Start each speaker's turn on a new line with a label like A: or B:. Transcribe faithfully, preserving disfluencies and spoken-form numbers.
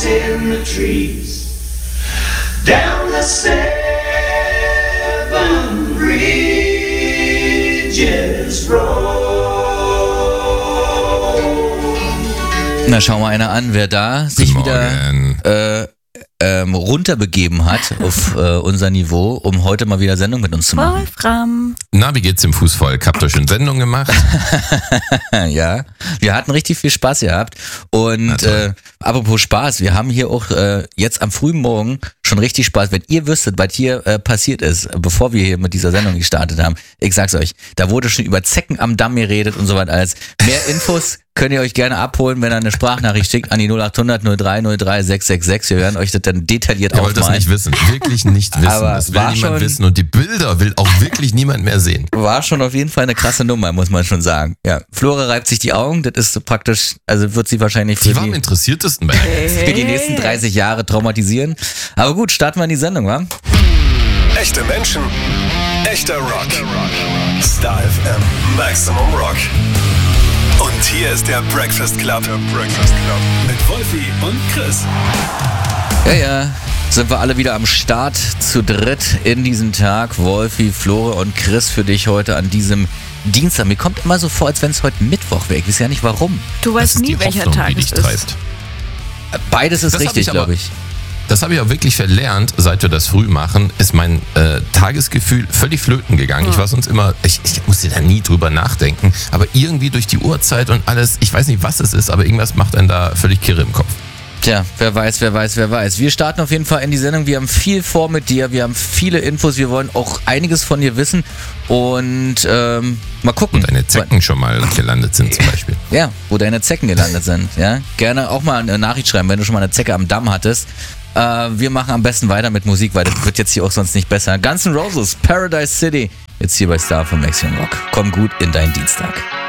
A: in the trees, down the seven bridges roll.
B: Na, schau mal einer an, wer da sich wieder äh, ähm, runterbegeben hat auf äh, unser Niveau, um heute mal wieder Sendung mit uns zu machen.
C: Wolfram.
D: Na, wie geht's im Fußvolk? Habt ihr schon Sendung gemacht?
B: Ja, wir hatten richtig viel Spaß gehabt. Und äh, apropos Spaß, wir haben hier auch äh, jetzt am frühen Morgen schon richtig Spaß. Wenn ihr wüsstet, was hier äh, passiert ist, bevor wir hier mit dieser Sendung gestartet haben, ich sag's euch, da wurde schon über Zecken am Damm geredet und so weiter alles. Mehr Infos könnt ihr euch gerne abholen, wenn ihr eine Sprachnachricht schickt an die null acht hundert null drei null drei sechs sechs sechs. Wir werden euch das dann detailliert aufmalen.
D: Ihr wollt das nicht wissen, wirklich nicht wissen.
B: Aber
D: das will
B: war
D: niemand
B: schon-
D: wissen und die Bilder will auch wirklich niemand mehr sehen.
B: War schon auf jeden Fall eine krasse Nummer, muss man schon sagen. Ja, Flora reibt sich die Augen, das ist so praktisch, also wird sie wahrscheinlich für
D: Die war am
B: die,
D: interessiertesten bei der ganzen.
B: für die nächsten dreißig Jahre traumatisieren. Aber gut, starten wir in die Sendung, wa?
E: Echte Menschen, echter Rock. Star F M, Maximum Rock. Und hier ist der Breakfast Club. Der Breakfast Club. Mit Wolfi und Chris.
B: Ja, ja, sind wir alle wieder am Start, zu dritt in diesem Tag. Wolfi, Flore und Chris für dich heute an diesem Dienstag. Mir kommt immer so vor, als wenn es heute Mittwoch wäre. Ich weiß ja nicht warum.
C: Du
D: Das
C: weißt
D: ist
C: nie,
D: die
C: welcher
D: Hoffnung,
C: Tag
D: die
C: es
D: dich
C: ist.
D: treibt.
B: Beides ist
D: Das hab
B: richtig,
D: ich aber-
B: glaube ich.
D: Das habe ich auch wirklich verlernt, seit wir das früh machen, ist mein äh, Tagesgefühl völlig flöten gegangen. Ich war sonst immer, ich, ich musste da nie drüber nachdenken, aber irgendwie durch die Uhrzeit und alles, ich weiß nicht, was es ist, aber irgendwas macht einen da völlig kirre im Kopf.
B: Tja, wer weiß, wer weiß, wer weiß. Wir starten auf jeden Fall in die Sendung. Wir haben viel vor mit dir. Wir haben viele Infos. Wir wollen auch einiges von dir wissen. Und ähm, mal gucken.
D: Und deine Zecken schon mal gelandet sind zum Beispiel.
B: Ja, wo deine Zecken gelandet sind. Ja, gerne auch mal eine Nachricht schreiben, wenn du schon mal eine Zecke am Damm hattest. Äh, wir machen am besten weiter mit Musik, weil das wird jetzt hier auch sonst nicht besser. Guns N' Roses, Paradise City. Jetzt hier bei Star von Maximum Rock. Komm gut in deinen Dienstag.